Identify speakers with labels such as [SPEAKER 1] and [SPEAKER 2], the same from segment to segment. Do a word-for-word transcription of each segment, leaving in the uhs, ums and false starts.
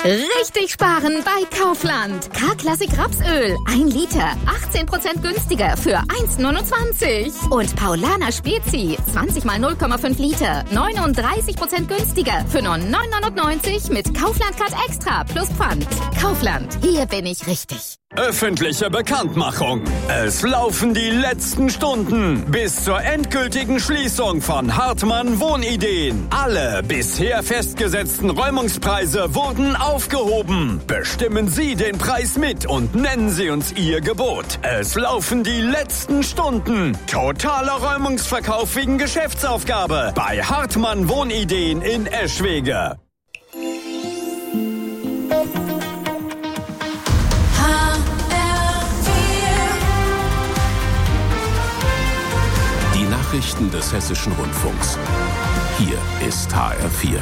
[SPEAKER 1] Richtig sparen bei Kaufland. K-Klassik Rapsöl. ein Liter. achtzehn Prozent günstiger für eins Komma neunundzwanzig. Und Paulaner Spezi. zwanzig mal null Komma fünf Liter. neununddreißig Prozent günstiger für nur neun neunundneunzig mit Kaufland Card Extra plus Pfand. Kaufland. Hier bin ich richtig.
[SPEAKER 2] Öffentliche Bekanntmachung. Es laufen die letzten Stunden bis zur endgültigen Schließung von Hartmann Wohnideen. Alle bisher festgesetzten Räumungspreise wurden aufgehoben. Bestimmen Sie den Preis mit und nennen Sie uns Ihr Gebot. Es laufen die letzten Stunden. Totaler Räumungsverkauf wegen Geschäftsaufgabe bei Hartmann Wohnideen in Eschwege.
[SPEAKER 3] Nachrichten des Hessischen Rundfunks. Hier ist H R vier.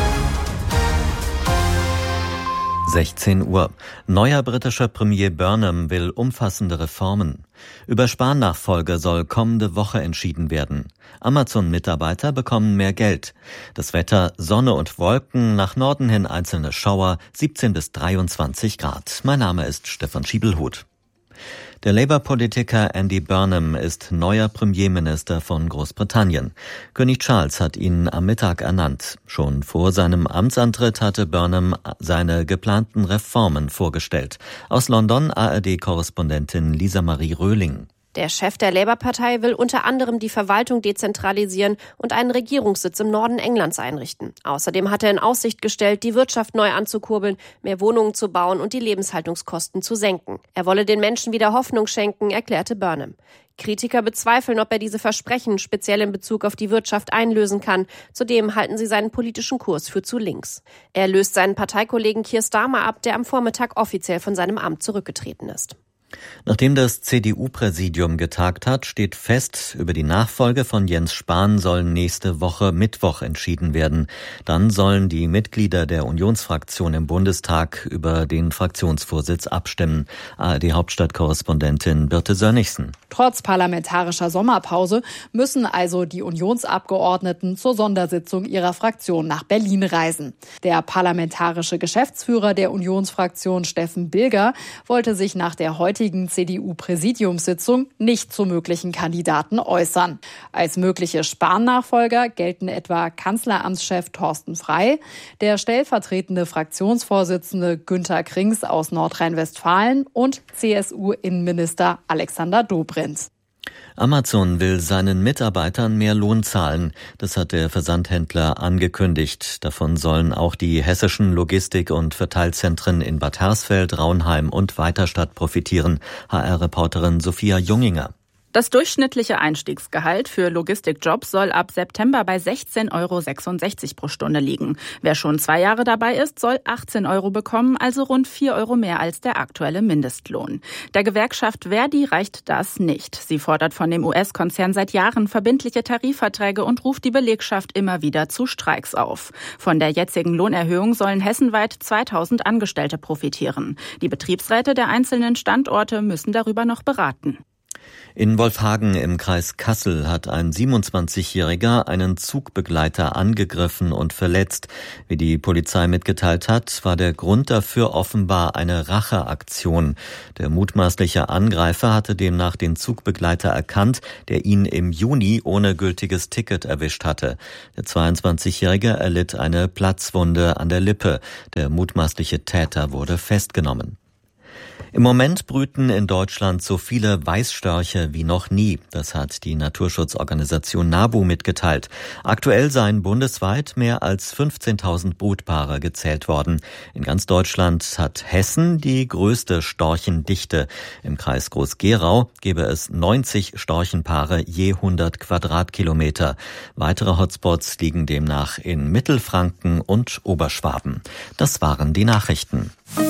[SPEAKER 4] sechzehn Uhr. Neuer britischer Premier Burnham will umfassende Reformen. Über Spahn-Nachfolge soll kommende Woche entschieden werden. Amazon-Mitarbeiter bekommen mehr Geld. Das Wetter: Sonne und Wolken, nach Norden hin einzelne Schauer, siebzehn bis dreiundzwanzig Grad. Mein Name ist Stefan Schiebelhut. Der Labour-Politiker Andy Burnham ist neuer Premierminister von Großbritannien. König Charles hat ihn am Mittag ernannt. Schon vor seinem Amtsantritt hatte Burnham seine geplanten Reformen vorgestellt. Aus London A R D-Korrespondentin Lisa Marie Röhling.
[SPEAKER 5] Der Chef der Labour-Partei will unter anderem die Verwaltung dezentralisieren und einen Regierungssitz im Norden Englands einrichten. Außerdem hat er in Aussicht gestellt, die Wirtschaft neu anzukurbeln, mehr Wohnungen zu bauen und die Lebenshaltungskosten zu senken. Er wolle den Menschen wieder Hoffnung schenken, erklärte Burnham. Kritiker bezweifeln, ob er diese Versprechen speziell in Bezug auf die Wirtschaft einlösen kann. Zudem halten sie seinen politischen Kurs für zu links. Er löst seinen Parteikollegen Keir Starmer ab, der am Vormittag offiziell von seinem Amt zurückgetreten ist.
[SPEAKER 4] Nachdem das C D U-Präsidium getagt hat, steht fest, über die Nachfolge von Jens Spahn soll nächste Woche Mittwoch entschieden werden. Dann sollen die Mitglieder der Unionsfraktion im Bundestag über den Fraktionsvorsitz abstimmen. A R D-Hauptstadtkorrespondentin Birte Sönnigsen.
[SPEAKER 6] Trotz parlamentarischer Sommerpause müssen also die Unionsabgeordneten zur Sondersitzung ihrer Fraktion nach Berlin reisen. Der parlamentarische Geschäftsführer der Unionsfraktion, Steffen Bilger, wollte sich nach der heutigen C D U-Präsidiumssitzung nicht zu möglichen Kandidaten äußern. Als mögliche Spahn-Nachfolger gelten etwa Kanzleramtschef Thorsten Frey, der stellvertretende Fraktionsvorsitzende Günther Krings aus Nordrhein-Westfalen und C S U-Innenminister Alexander Dobrindt.
[SPEAKER 4] Amazon will seinen Mitarbeitern mehr Lohn zahlen. Das hat der Versandhändler angekündigt. Davon sollen auch die hessischen Logistik- und Verteilzentren in Bad Hersfeld, Raunheim und Weiterstadt profitieren. H R-Reporterin Sophia Junginger.
[SPEAKER 7] Das durchschnittliche Einstiegsgehalt für Logistikjobs soll ab September bei sechzehn Euro sechsundsechzig pro Stunde liegen. Wer schon zwei Jahre dabei ist, soll achtzehn Euro bekommen, also rund vier Euro mehr als der aktuelle Mindestlohn. Der Gewerkschaft Verdi reicht das nicht. Sie fordert von dem U S-Konzern seit Jahren verbindliche Tarifverträge und ruft die Belegschaft immer wieder zu Streiks auf. Von der jetzigen Lohnerhöhung sollen hessenweit zweitausend Angestellte profitieren. Die Betriebsräte der einzelnen Standorte müssen darüber noch beraten.
[SPEAKER 4] In Wolfhagen im Kreis Kassel hat ein siebenundzwanzigjähriger einen Zugbegleiter angegriffen und verletzt. Wie die Polizei mitgeteilt hat, war der Grund dafür offenbar eine Racheaktion. Der mutmaßliche Angreifer hatte demnach den Zugbegleiter erkannt, der ihn im Juni ohne gültiges Ticket erwischt hatte. Der zweiundzwanzigjährige erlitt eine Platzwunde an der Lippe. Der mutmaßliche Täter wurde festgenommen. Im Moment brüten in Deutschland so viele Weißstörche wie noch nie. Das hat die Naturschutzorganisation NABU mitgeteilt. Aktuell seien bundesweit mehr als fünfzehntausend Brutpaare gezählt worden. In ganz Deutschland hat Hessen die größte Storchendichte. Im Kreis Groß-Gerau gäbe es neunzig Storchenpaare je hundert Quadratkilometer. Weitere Hotspots liegen demnach in Mittelfranken und Oberschwaben. Das waren die Nachrichten.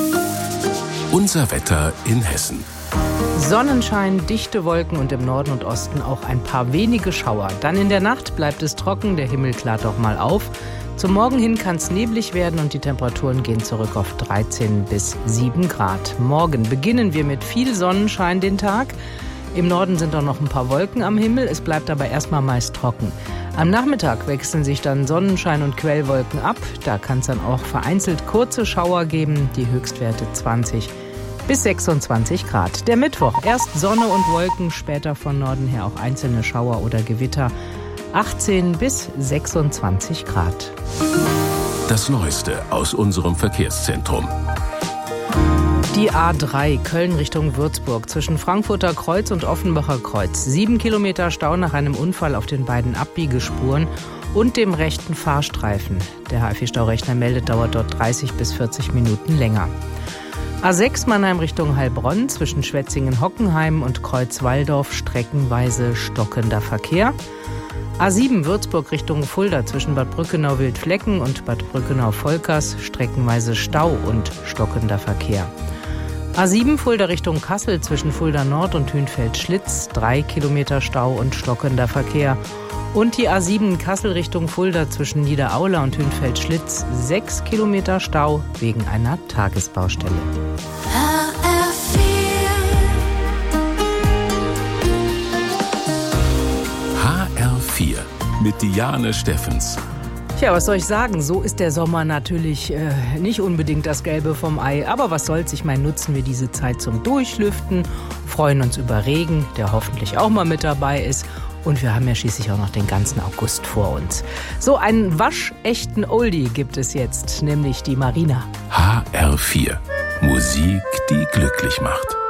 [SPEAKER 3] Unser Wetter in Hessen.
[SPEAKER 8] Sonnenschein, dichte Wolken und im Norden und Osten auch ein paar wenige Schauer. Dann in der Nacht bleibt es trocken, der Himmel klart auch mal auf. Zum Morgen hin kann es neblig werden und die Temperaturen gehen zurück auf dreizehn bis sieben Grad. Morgen beginnen wir mit viel Sonnenschein den Tag. Im Norden sind auch noch ein paar Wolken am Himmel, es bleibt aber erstmal meist trocken. Am Nachmittag wechseln sich dann Sonnenschein und Quellwolken ab. Da kann es dann auch vereinzelt kurze Schauer geben, die Höchstwerte zwanzig bis sechsundzwanzig Grad. Der Mittwoch, erst Sonne und Wolken, später von Norden her auch einzelne Schauer oder Gewitter. achtzehn bis sechsundzwanzig Grad.
[SPEAKER 3] Das Neueste aus unserem Verkehrszentrum.
[SPEAKER 8] Die A drei Köln Richtung Würzburg zwischen Frankfurter Kreuz und Offenbacher Kreuz. Sieben Kilometer Stau nach einem Unfall auf den beiden Abbiegespuren und dem rechten Fahrstreifen. Der H F I-Staurechner meldet, dauert dort dreißig bis vierzig Minuten länger. A sechs Mannheim Richtung Heilbronn zwischen Schwetzingen-Hockenheim und Kreuz-Walldorf streckenweise stockender Verkehr. A sieben Würzburg Richtung Fulda zwischen Bad Brückenau-Wildflecken und Bad Brückenau-Volkers streckenweise Stau und stockender Verkehr. A sieben Fulda Richtung Kassel zwischen Fulda Nord und Hünfeld-Schlitz, drei Kilometer Stau und stockender Verkehr. Und die A sieben Kassel Richtung Fulda zwischen Niederaula und Hünfeld-Schlitz, sechs Kilometer Stau wegen einer Tagesbaustelle.
[SPEAKER 3] H R vier mit Diane Steffens.
[SPEAKER 8] Tja, was soll ich sagen? So ist der Sommer natürlich äh, nicht unbedingt das Gelbe vom Ei. Aber was soll's? Ich meine, nutzen wir diese Zeit zum Durchlüften, freuen uns über Regen, der hoffentlich auch mal mit dabei ist. Und wir haben ja schließlich auch noch den ganzen August vor uns. So einen waschechten Oldie gibt es jetzt, nämlich die Marina.
[SPEAKER 3] H R vier. Musik, die glücklich macht.